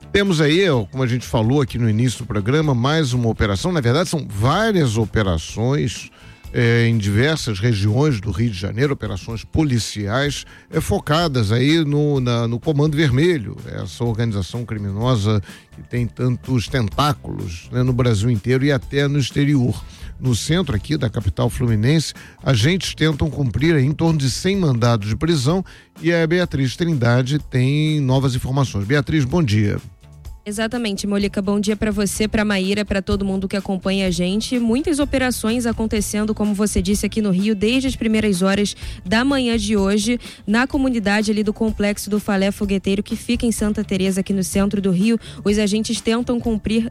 Temos aí, como a gente falou aqui no início do programa, mais uma operação. Na verdade, são várias operações em diversas regiões do Rio de Janeiro, operações policiais focadas aí no Comando Vermelho, essa organização criminosa que tem tantos tentáculos, né, no Brasil inteiro e até no exterior. No centro aqui da capital fluminense, agentes tentam cumprir em torno de 100 mandados de prisão e a Beatriz Trindade tem novas informações. Beatriz, bom dia. Exatamente, Molica, bom dia para você, para Maíra, para todo mundo que acompanha a gente. Muitas operações acontecendo, como você disse, aqui no Rio, desde as primeiras horas da manhã de hoje, na comunidade ali do Complexo do Falé Fogueteiro, que fica em Santa Teresa, aqui no centro do Rio. Os agentes tentam cumprir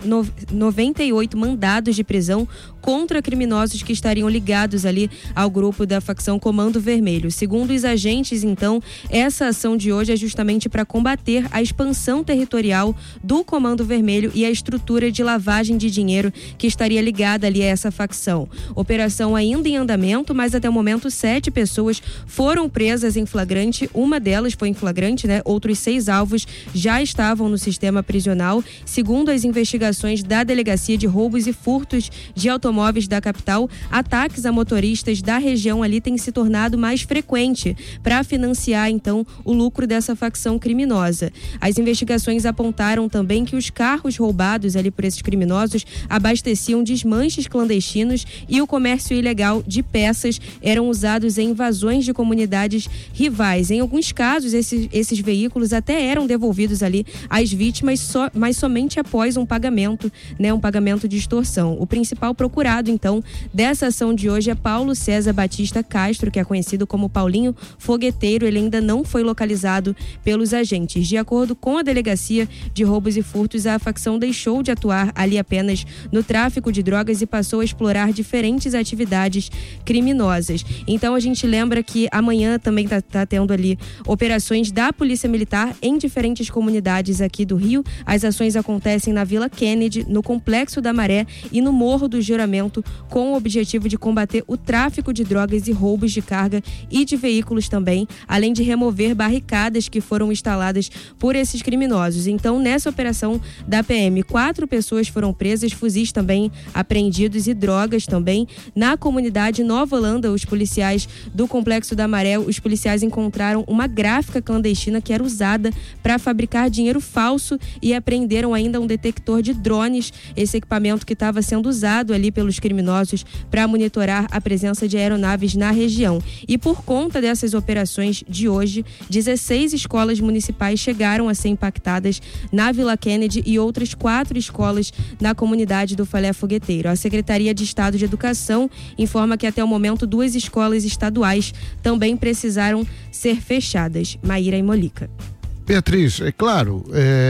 98 mandados de prisão contra criminosos que estariam ligados ali ao grupo da facção Comando Vermelho. Segundo os agentes, então, essa ação de hoje é justamente para combater a expansão territorial do Comando Vermelho e a estrutura de lavagem de dinheiro que estaria ligada ali a essa facção. Operação ainda em andamento, mas até o momento 7 pessoas foram presas em flagrante. Uma delas foi em flagrante, né? Outros 6 alvos já estavam no sistema prisional. Segundo as investigações da Delegacia de Roubos e Furtos de Automóveis da capital, ataques a motoristas da região ali têm se tornado mais frequente para financiar, então, o lucro dessa facção criminosa. As investigações apontaram também que os carros roubados ali por esses criminosos abasteciam desmanches clandestinos e o comércio ilegal de peças eram usados em invasões de comunidades rivais. Em alguns casos, esses veículos até eram devolvidos ali às vítimas, mas somente após um pagamento, né, um pagamento de extorsão. O principal procurado, então, dessa ação de hoje é Paulo César Batista Castro, que é conhecido como Paulinho Fogueteiro. Ele ainda não foi localizado pelos agentes. De acordo com a Delegacia de Roubos e Furtos, a facção deixou de atuar ali apenas no tráfico de drogas e passou a explorar diferentes atividades criminosas. Então a gente lembra que amanhã também tá tendo ali operações da Polícia Militar em diferentes comunidades aqui do Rio. As ações acontecem na Vila Kennedy, no Complexo da Maré e no Morro do Juramento, com o objetivo de combater o tráfico de drogas e roubos de carga e de veículos também, além de remover barricadas que foram instaladas por esses criminosos. Então, nessa operação da PM, 4 pessoas foram presas, fuzis também apreendidos e drogas também. Na comunidade Nova Holanda, os policiais do Complexo da Maré, os policiais encontraram uma gráfica clandestina que era usada para fabricar dinheiro falso e apreenderam ainda um detector de drones, esse equipamento que estava sendo usado ali pelos criminosos para monitorar a presença de aeronaves na região. E por conta dessas operações de hoje, 16 escolas municipais chegaram a ser impactadas na Vila Kennedy e outras 4 escolas na comunidade do Falé Fogueteiro. A Secretaria de Estado de Educação informa que até o momento 2 escolas estaduais também precisaram ser fechadas. Maíra e Molica. Beatriz, é claro,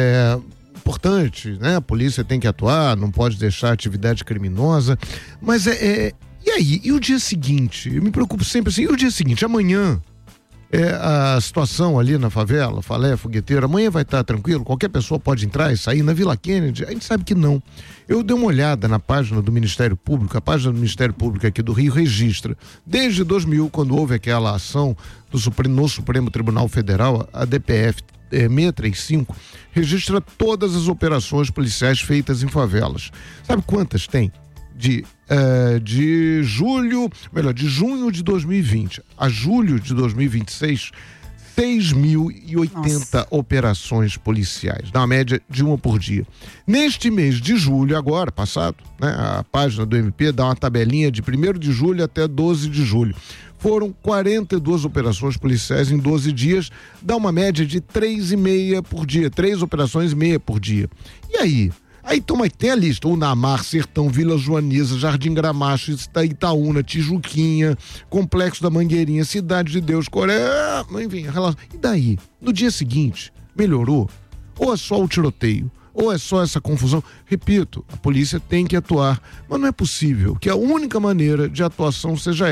importante, né? A polícia tem que atuar, não pode deixar atividade criminosa, mas e aí? E o dia seguinte? Eu me preocupo sempre assim, e o dia seguinte? Amanhã a situação ali na favela, Falé, Fogueteiro, amanhã vai estar tranquilo? Qualquer pessoa pode entrar e sair na Vila Kennedy? A gente sabe que não. Eu dei uma olhada na página do Ministério Público, a página do Ministério Público aqui do Rio registra, desde 2000, quando houve aquela ação no Supremo Tribunal Federal, a DPF 635, registra todas as operações policiais feitas em favelas. Sabe quantas tem? De junho de 2020 a julho de 2026, 6.080 operações policiais, na média de uma por dia. Neste mês de julho, agora, passado, né, a página do MP dá uma tabelinha de 1º de julho até 12 de julho. Foram 42 operações policiais em 12 dias, dá uma média de 3,5 por dia, 3 operações e meia por dia. E aí? Aí tem a lista, Unamar, Sertão, Vila Joaniza, Jardim Gramacho, Itaúna, Tijuquinha, Complexo da Mangueirinha, Cidade de Deus, Coreia, enfim, e daí? No dia seguinte, melhorou? Ou é só o tiroteio? Ou é só essa confusão? Repito, a polícia tem que atuar, mas não é possível que a única maneira de atuação seja